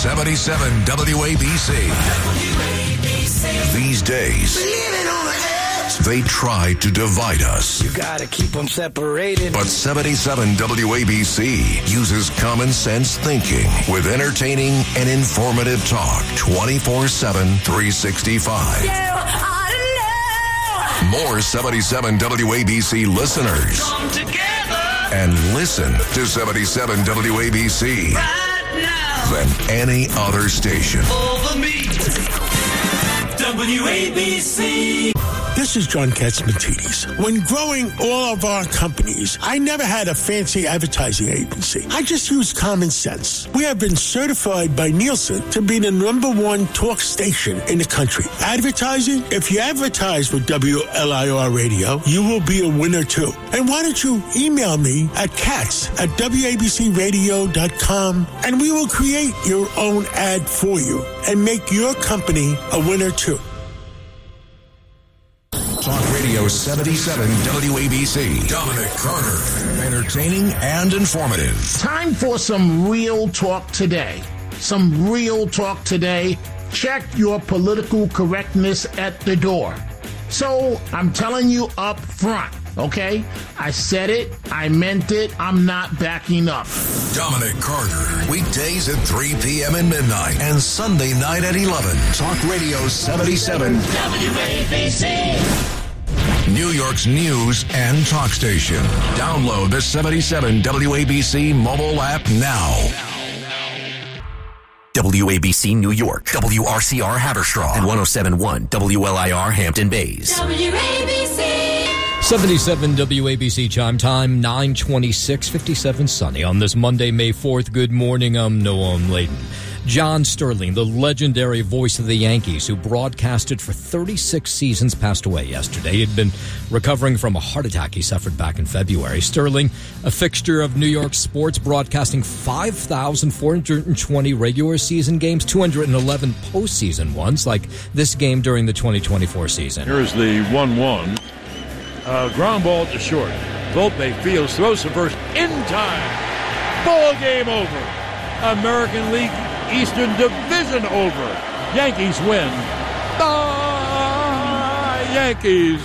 77 WABC. These days, they try to divide us. You gotta keep them separated. But 77 WABC uses common sense thinking with entertaining and informative talk 24/7, 365. More 77 WABC listeners. Come together and listen to 77 WABC right now than any other station. over me. WABC. This is John Katzmatidis. When growing all of our companies, I never had a fancy advertising agency. I just used common sense. We have been certified by Nielsen to be the @1 talk station in the country. Advertising? If you advertise with WLIR Radio, you will be a winner too. And why don't you email me at katz@wabcradio.com and we will create your own ad for you and make your company a winner too. Talk Radio 77 WABC. Dominic Carter. Entertaining and informative. Time for some real talk today. Some real talk today. Check your political correctness at the door. So I'm telling you up front, okay? I said it. I meant it. I'm not backing up. Dominic Carter. Weekdays at 3 p.m. and midnight. And Sunday night at 11. Talk Radio 77 WABC. New York's news and talk station. Download the 77 WABC mobile app now. WABC New York, WRCR Haverstraw, and 107.1 WLIR Hampton Bays. WABC. 77 WABC chime time, 9:26, 57 sunny on this Monday, May 4th. Good morning, I'm Noam Layden. John Sterling, the legendary voice of the Yankees, who broadcasted for 36 seasons, passed away yesterday. He had been recovering from a heart attack he suffered back in February. Sterling, a fixture of New York sports, broadcasting 5,420 regular season games, 211 postseason ones, like this game during the 2024 season. Here's the 1-1. Ground ball to short. Volpe fields, throws to first in time. Ball game over. American League Eastern Division over. Yankees win. Yankees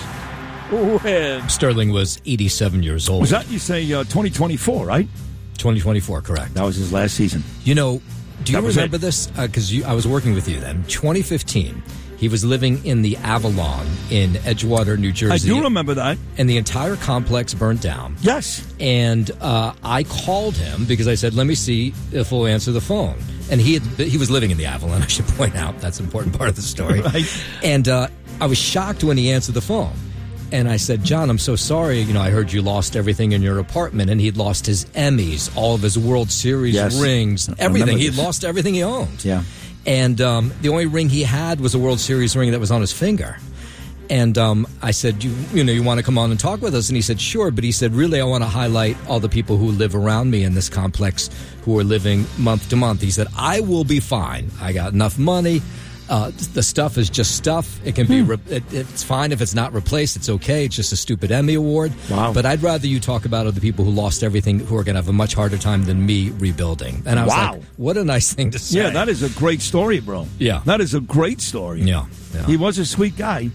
win. Sterling was 87 years old. Was that, you say, 2024, right? 2024, correct. That was his last season. You know, do you That was remember it. this? Because I was working with you then. 2015, he was living in the Avalon in Edgewater, New Jersey. I do remember that. And the entire complex burned down. Yes. And I called him because I said, let me see if he'll answer the phone. And he was living in the Avalon, I should point out. That's an important part of the story. Right. And I was shocked when he answered the phone. And I said, John, I'm so sorry. You know, I heard you lost everything in your apartment. And he'd lost his Emmys, all of his World Series rings, everything. He'd lost everything he owned. Yeah. And the only ring he had was a World Series ring that was on his finger. And I said, you want to come on and talk with us? And he said, sure. But he said, really, I want to highlight all the people who live around me in this complex who are living month to month. He said, I will be fine. I got enough money. The stuff is just stuff. It can be. It's fine if it's not replaced. It's okay. It's just a stupid Emmy award. Wow. But I'd rather you talk about other people who lost everything, who are going to have a much harder time than me rebuilding. And I was like, what a nice thing to say. Yeah, that is a great story, bro. Yeah. That is a great story. Yeah. He was a sweet guy.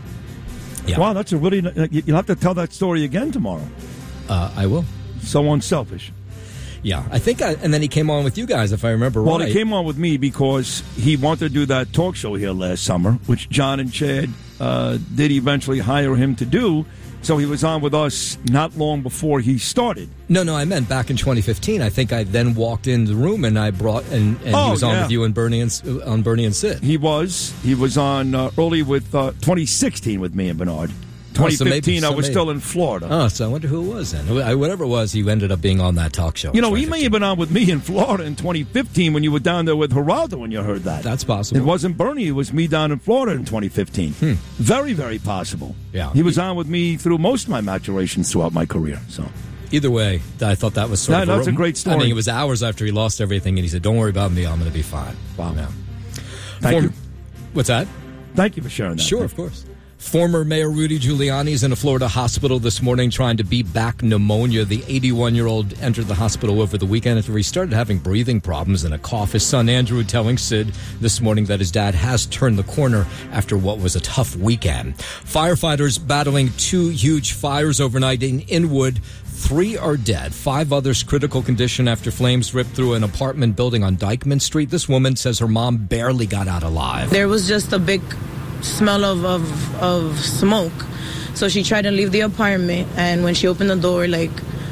Yeah. Wow, that's a really... You'll have to tell that story again tomorrow. I will. So unselfish. Yeah, I think and then he came on with you guys, if I remember right. Well, he came on with me because he wanted to do that talk show here last summer, which John and Chad did eventually hire him to do. So he was on with us not long before he started. No, I meant back in 2015. I think I then walked in the room and I brought and he was on with you and Bernie and Sid. He was on early with 2016 with me and Bernard. 2015, I was still in Florida. Oh, so I wonder who it was then. Whatever it was, he ended up being on that talk show. You know, he may have been on with me in Florida in 2015 when you were down there with Geraldo when you heard that. That's possible. It wasn't Bernie. It was me down in Florida in 2015. Very, very possible. Yeah. He was on with me through most of my maturations throughout my career. So either way, I thought that was sort of that's a great story. I mean, it was hours after he lost everything, and he said, don't worry about me. I'm going to be fine. Wow. Yeah. Thank you. What's that? Thank you for sharing that. Sure, of course. Former Mayor Rudy Giuliani is in a Florida hospital this morning trying to beat back pneumonia. The 81-year-old entered the hospital over the weekend after he started having breathing problems and a cough. His son Andrew telling Sid this morning that his dad has turned the corner after what was a tough weekend. Firefighters battling 2 huge fires overnight in Inwood. 3 are dead. 5 others critical condition after flames ripped through an apartment building on Dykeman Street. This woman says her mom barely got out alive. There was just a big smell of smoke, so she tried to leave the apartment, and when she opened the door, like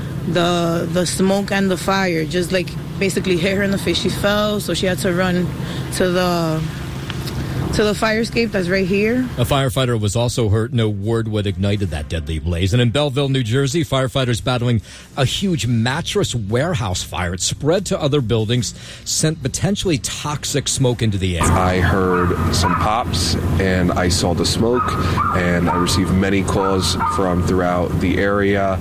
the smoke and the fire just like basically hit her in the face. She fell, so she had to run to the fire escape that's right here. A firefighter was also hurt. No word what ignited that deadly blaze. And in Belleville, New Jersey, firefighters battling a huge mattress warehouse fire. It spread to other buildings, sent potentially toxic smoke into the air. I heard some pops, and I saw the smoke, and I received many calls from throughout the area.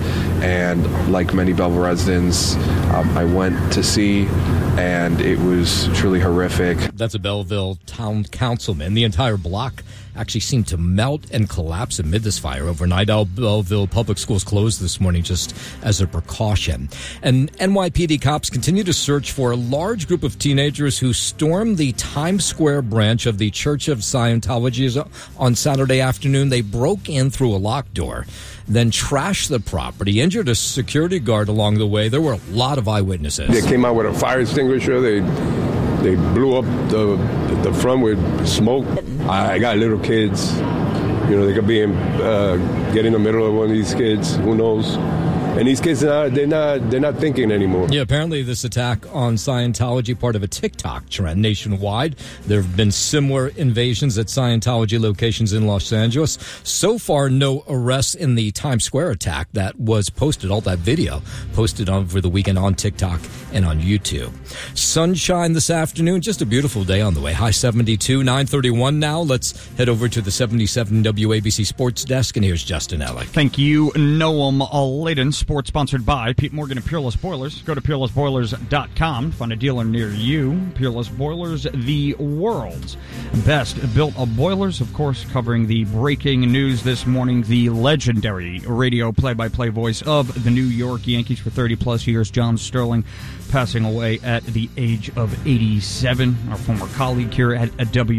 And like many Belleville residents, I went to see, and it was truly horrific. That's a Belleville town councilman. The entire block actually seemed to melt and collapse amid this fire overnight. All Belleville public schools closed this morning just as a precaution. And NYPD cops continue to search for a large group of teenagers who stormed the Times Square branch of the Church of Scientology on Saturday afternoon. They broke in through a locked door, then trashed the property, injured a security guard along the way. There were a lot of eyewitnesses. They came out with a fire extinguisher. They blew up the front with smoke. I got little kids. You know, they could be get in the middle of one of these kids. Who knows? And these kids, they're not thinking anymore. Yeah, apparently this attack on Scientology, part of a TikTok trend nationwide. There have been similar invasions at Scientology locations in Los Angeles. So far, no arrests in the Times Square attack that was posted, all that video posted over the weekend on TikTok and on YouTube. Sunshine this afternoon, just a beautiful day on the way. High 72, 9:31 now. Let's head over to the 77 WABC Sports Desk, and here's Justin Ellick. Thank you, Noam Layden. Sports sponsored by Pete Morgan and Peerless Boilers. Go to peerlessboilers.com. Find a dealer near you. Peerless Boilers, the world's best built boilers. Of course, covering the breaking news this morning, the legendary radio play-by-play voice of the New York Yankees for 30-plus years, John Sterling, passing away at the age of 87. Our former colleague here at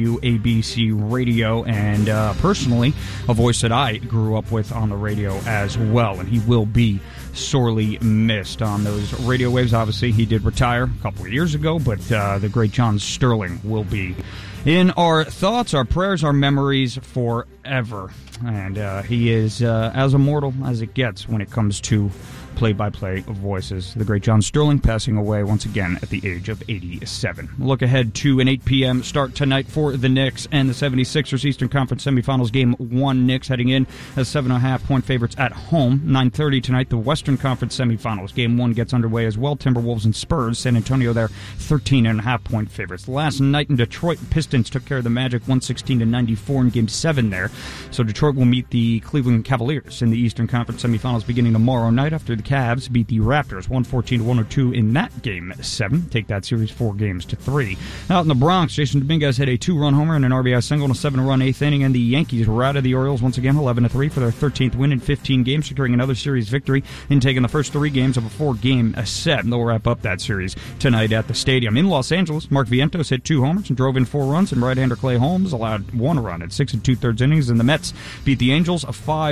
WABC Radio, and personally, a voice that I grew up with on the radio as well, and he will be sorely missed on those radio waves. Obviously, he did retire a couple of years ago, but the great John Sterling will be in our thoughts, our prayers, our memories forever. And he is as immortal as it gets when it comes to play-by-play voices. The great John Sterling passing away once again at the age of 87. Look ahead to an 8 p.m. start tonight for the Knicks and the 76ers Eastern Conference Semifinals. Game 1, Knicks heading in as 7.5-point favorites at home. 9:30 tonight, the Western Conference Semifinals. Game 1 gets underway as well. Timberwolves and Spurs. San Antonio there, 13.5-point favorites. Last night in Detroit, Pistons took care of the Magic 116-94 in Game 7 there. So Detroit will meet the Cleveland Cavaliers in the Eastern Conference Semifinals beginning tomorrow night after the Cavs beat the Raptors 114-102 in that Game 7. Take that series 4-3. Out in the Bronx, Jason Dominguez hit a 2-run homer and an RBI single in a 7-run 8th inning, and the Yankees routed the Orioles once again 11-3 for their 13th win in 15 games, securing another series victory in taking the first 3 games of a 4-game set. And they'll wrap up that series tonight at the stadium. In Los Angeles, Mark Vientos hit 2 homers and drove in 4 runs, and right-hander Clay Holmes allowed 1 run at 6 2/3 innings, and the Mets beat the Angels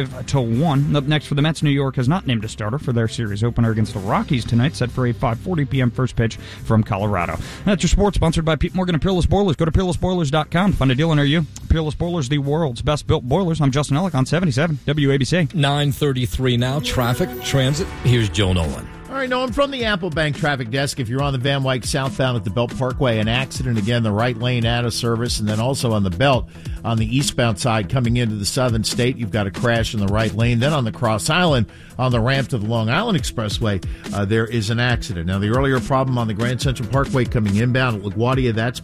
5-1. Up next for the Mets, New York has not named a starter for their series opener against the Rockies tonight, set for a 5:40 p.m. first pitch from Colorado. That's your sports, sponsored by Pete Morgan and Peerless Boilers. Go to peerlessboilers.com. Find a dealer near you. Peerless Boilers, the world's best built boilers. I'm Justin Ellick on 77 WABC. 9:33 now. Traffic, transit. Here's Joe Nolan. All right, no, I'm from the Apple Bank traffic desk. If you're on the Van Wyck southbound at the Belt Parkway, an accident again, the right lane out of service, and then also on the Belt on the eastbound side coming into the southern state, you've got a crash in the right lane. Then on the Cross Island, on the ramp to the Long Island Expressway, there is an accident. Now, the earlier problem on the Grand Central Parkway coming inbound at LaGuardia, that's